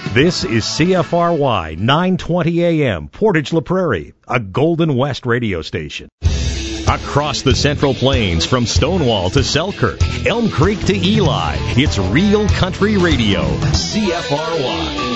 This is CFRY 920 AM, Portage La Prairie, a Golden West radio station. Across the Central Plains, from Stonewall to Selkirk, Elm Creek to Eli, it's real country radio. CFRY.